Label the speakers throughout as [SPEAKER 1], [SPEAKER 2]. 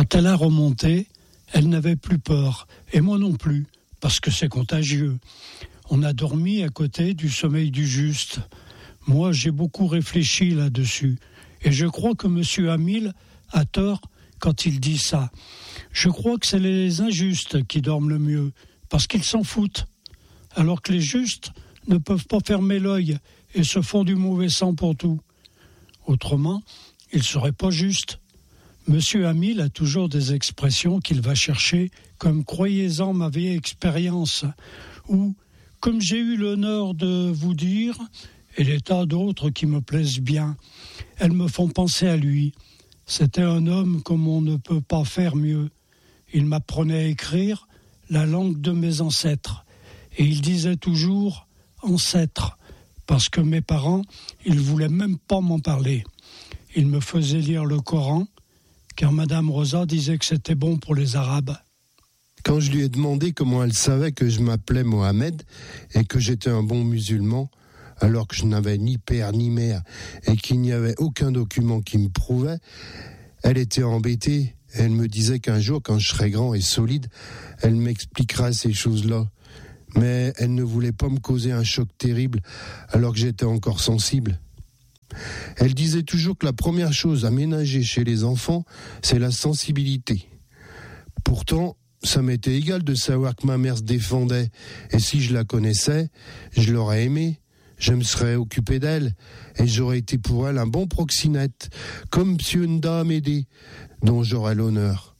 [SPEAKER 1] Quand elle a remonté, elle n'avait plus peur, et moi non plus, parce que c'est contagieux. On a dormi à côté du sommeil du juste. Moi, j'ai beaucoup réfléchi là-dessus, et je crois que M. Hamil a tort quand il dit ça. Je crois que c'est les injustes qui dorment le mieux, parce qu'ils s'en foutent, alors que les justes ne peuvent pas fermer l'œil et se font du mauvais sang pour tout. Autrement, ils ne seraient pas justes. Monsieur Hamil a toujours des expressions qu'il va chercher, comme « croyez-en ma vieille expérience » ou « comme j'ai eu l'honneur de vous dire » et des tas d'autres qui me plaisent bien. Elles me font penser à lui. C'était un homme comme on ne peut pas faire mieux. Il m'apprenait à écrire la langue de mes ancêtres. Et il disait toujours « ancêtre », parce que mes parents, ils ne voulaient même pas m'en parler. Il me faisait lire le Coran, car Madame Rosa disait que c'était bon pour les Arabes.
[SPEAKER 2] Quand je lui ai demandé comment elle savait que je m'appelais Mohamed et que j'étais un bon musulman, alors que je n'avais ni père ni mère et qu'il n'y avait aucun document qui me prouvait, elle était embêtée. Elle me disait qu'un jour, quand je serai grand et solide, elle m'expliquera ces choses-là. Mais elle ne voulait pas me causer un choc terrible alors que j'étais encore sensible. Elle disait toujours que la première chose à ménager chez les enfants, c'est la sensibilité. Pourtant, ça m'était égal de savoir que ma mère se défendait. Et si je la connaissais, je l'aurais aimée. Je me serais occupé d'elle. Et j'aurais été pour elle un bon proxénète, comme M. Nda Amédée, dont j'aurais l'honneur.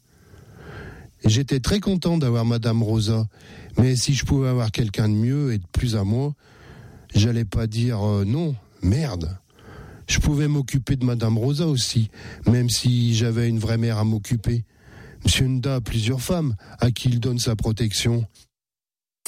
[SPEAKER 2] Et j'étais très content d'avoir Madame Rosa. Mais si je pouvais avoir quelqu'un de mieux et de plus à moi, j'allais pas dire non, merde. Je pouvais m'occuper de Madame Rosa aussi, même si j'avais une vraie mère à m'occuper. Monsieur Nda a plusieurs femmes à qui il donne sa protection.